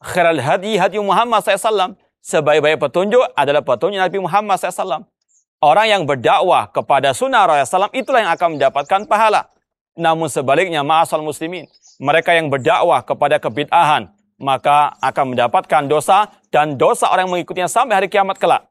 khairal hadi hadi Muhammad SAW. Sebaik-baik petunjuk adalah petunjuk Nabi Muhammad SAW. Orang yang berdakwah kepada sunnah Rasulullah SAW itulah yang akan mendapatkan pahala. Namun sebaliknya, ma'asal muslimin, mereka yang berdakwah kepada kebid'ahan, maka akan mendapatkan dosa, dan dosa orang yang mengikutinya sampai hari kiamat kelak.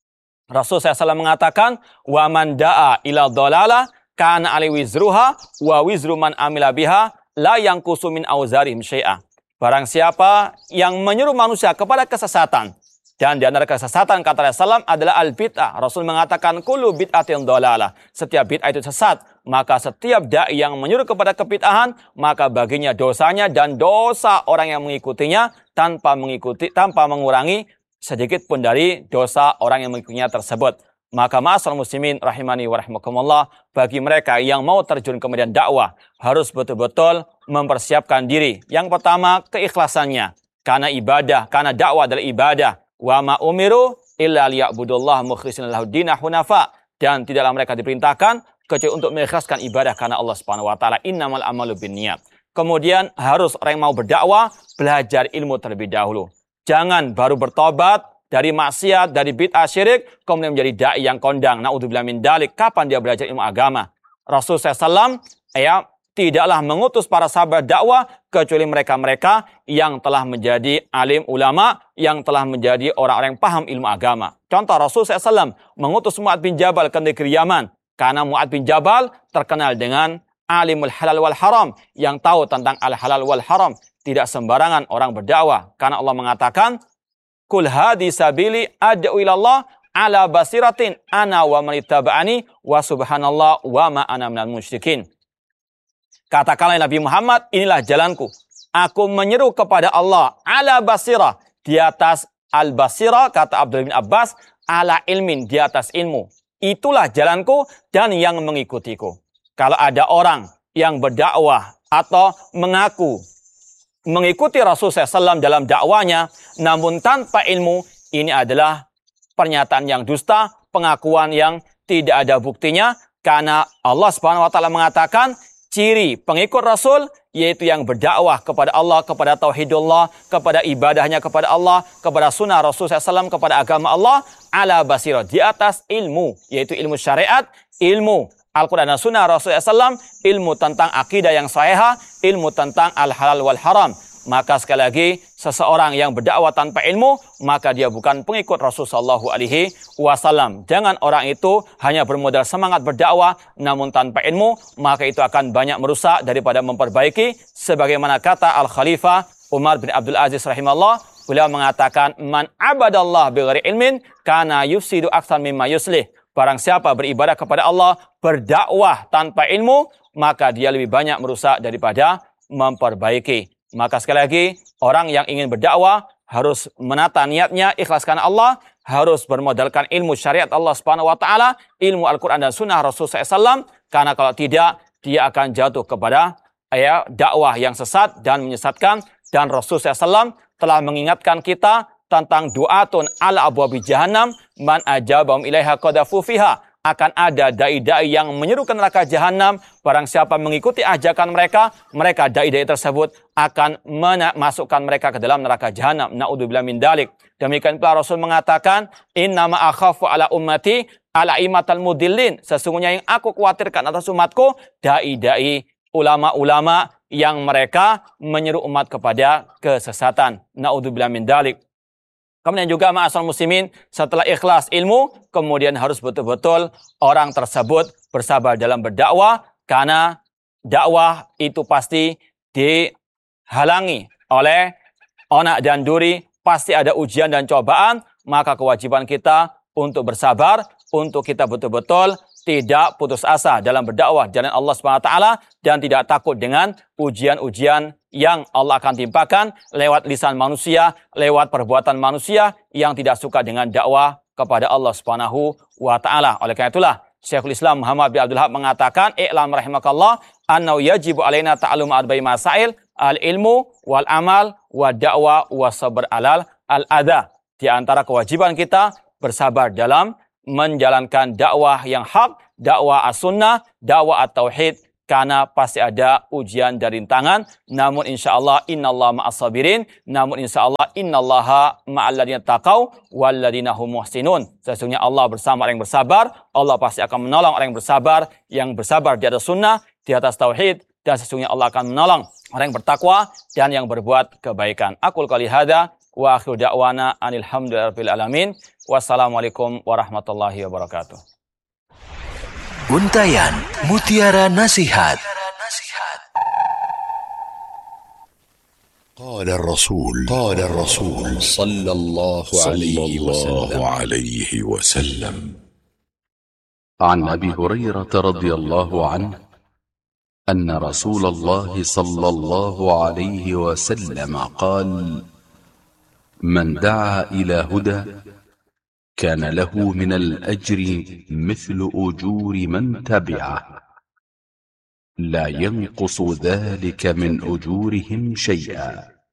Rasul SAW mengatakan, wa man da'a ila dhalala kana ali wizruha wa wizru man amila biha la yanqusu min auzarihim syai'a. Barang siapa yang menyuruh manusia kepada kesesatan, dan di antara kesesatan kata Rasulullah adalah al-bid'ah. Rasul mengatakan kullu bid'atin dhalalah. Setiap bid'ah itu sesat. Maka setiap dai yang menyuruh kepada kebid'ahan, maka baginya dosanya dan dosa orang yang mengikutinya tanpa mengurangi sedikit pun dari dosa orang yang mengikutinya tersebut. Maka ma'asal muslimin rahimani wa rahimakumullah, bagi mereka yang mau terjun ke medan dakwah harus betul-betul mempersiapkan diri. Yang pertama, keikhlasannya. Karena ibadah, karena dakwah adalah ibadah. Wa ma umiru illa liya'budullaha mukhlishina lahud-dina hunafa, dan tidaklah mereka diperintahkan kecuali untuk mengikhlaskan ibadah karena Allah Subhanahu wa taala. Innamal amalu binniyat. Kemudian harus orang yang mau berdakwah belajar ilmu terlebih dahulu. Jangan baru bertobat dari maksiat, dari bid'ah syirik, kemudian menjadi dai yang kondang. Naudzubillah min dalik. Kapan dia belajar ilmu agama? Rasul SAW tidaklah mengutus para sahabat dakwah kecuali mereka-mereka yang telah menjadi alim ulama, yang telah menjadi orang-orang yang paham ilmu agama. Contoh, Rasul SAW mengutus Mu'adz bin Jabal ke negeri Yaman, karena Mu'adz bin Jabal terkenal dengan alimul halal wal haram, yang tahu tentang al-halal wal haram. Tidak sembarangan orang berdakwah, karena Allah mengatakan, Kul hadi sabili ad'u ilallah ala basiratin ana wa man ittaba'ani wa subhanallah wa ma ana minal musyrikin. Katakanlah Nabi Muhammad, inilah jalanku. Aku menyeru kepada Allah ala basirah, di atas al-basirah, kata Abdullah bin Abbas, ala ilmin, di atas ilmu. Itulah jalanku dan yang mengikutiku. Kalau ada orang yang berdakwah atau mengaku mengikuti Rasulullah SAW dalam dakwanya, namun tanpa ilmu, ini adalah pernyataan yang dusta, pengakuan yang tidak ada buktinya, karena Allah Subhanahu wa taala mengatakan ciri pengikut Rasul yaitu yang berdakwah kepada Allah, kepada tauhidullah, kepada ibadahnya kepada Allah, kepada sunnah Rasul SAW, kepada agama Allah, ala basirah, di atas ilmu, yaitu ilmu syariat, ilmu Al-Quran dan sunnah Rasul SAW, ilmu tentang akidah yang sahihah, ilmu tentang al-halal wal haram. Maka sekali lagi, seseorang yang berdakwah tanpa ilmu, maka dia bukan pengikut Rasulullah SAW. Jangan orang itu hanya bermodal semangat berdakwah, namun tanpa ilmu, maka itu akan banyak merusak daripada memperbaiki. Sebagaimana kata Al-Khalifah Umar bin Abdul Aziz rahimahullah, beliau mengatakan, Man abadallah bighairi ilmin, kana yufsidu aktsar mimma yuslih. Barang siapa beribadah kepada Allah, berdakwah tanpa ilmu, maka dia lebih banyak merusak daripada memperbaiki. Maka sekali lagi, orang yang ingin berdakwah harus menata niatnya, ikhlaskan Allah, harus bermodalkan ilmu syariat Allah Subhanahu wa taala, ilmu Al-Qur'an dan sunnah Rasulullah SAW, karena kalau tidak, dia akan jatuh kepada dakwah yang sesat dan menyesatkan. Dan Rasulullah SAW telah mengingatkan kita tentang du'atun ala abwabi jahannam, man ajabahum ilaiha qadhafu fiha. Akan ada dai-dai yang menyeru ke neraka jahanam. Barang siapa mengikuti ajakan mereka, dai-dai tersebut akan memasukkan mereka ke dalam neraka jahanam. Na'udzubillah min dalik. Demikian pula Rasul mengatakan, innama akhafu ala ummati ala imatal mudillin. Sesungguhnya yang aku khawatirkan atas umatku, dai-dai, ulama-ulama yang mereka menyeru umat kepada kesesatan. Na'udzubillah min dalik. Kemudian juga ma'asal muslimin, setelah ikhlas ilmu, kemudian harus betul-betul orang tersebut bersabar dalam berdakwah, karena dakwah itu pasti dihalangi oleh onak dan duri, pasti ada ujian dan cobaan. Maka kewajiban kita untuk bersabar, untuk kita betul-betul tidak putus asa dalam berdakwah jalan Allah Subhanahu wa taala, dan tidak takut dengan ujian-ujian yang Allah akan timpakan lewat lisan manusia, lewat perbuatan manusia yang tidak suka dengan dakwah kepada Allah Subhanahu wa taala. Oleh karena itulah Syekhul Islam Muhammad bin Abdul Wahab mengatakan, "I'lam rahimakallah annahu yajibu alaina ta'allum arba'i masail, al-ilmu wal amal wa da'wa wa sabr alal al-adha." Di antara kewajiban kita bersabar dalam menjalankan dakwah yang hak, dakwah as-sunnah, dakwah at-tauhid, karena pasti ada ujian dan rintangan. Namun insya Allah innallaha ma'as sabirin. Namun insya Allah innallaha ma'al ladzina taqau wal ladzina hum muhsinun. Sesungguhnya Allah bersama orang yang bersabar. Allah pasti akan menolong orang yang bersabar di atas sunnah, di atas tauhid, dan sesungguhnya Allah akan menolong orang yang bertakwa dan yang berbuat kebaikan. Aqul qouli hadza wa akhiru da'wana anil hamdulillahirabbil alamin. Wassalamualaikum warahmatullahi wabarakatuh. Untayan Mutiara Nasihat. قال الرسول صلى الله عليه وسلم عن أبي هريرة رضي الله عنه أن رسول الله صلى الله عليه وسلم قال من دعا إلى هدى كان له من الأجر مثل أجور من تبعه لا ينقص ذلك من أجورهم شيئا.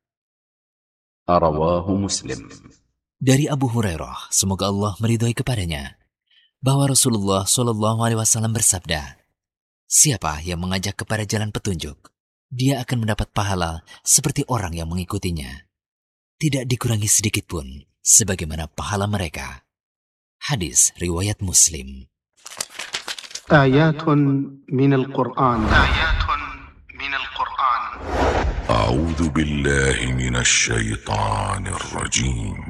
رواه مسلم. Dari Abu Hurairah, semoga Allah meridhai kepadanya, bahwa Rasulullah Shallallahu Alaihi Wasallam bersabda, siapa yang mengajak kepada jalan petunjuk, dia akan mendapat pahala seperti orang yang mengikutinya, tidak dikurangi sedikit pun, sebagaimana pahala mereka. Hadis riwayat Muslim. آيات من القرآن. أعوذ بالله من الشيطان الرجيم.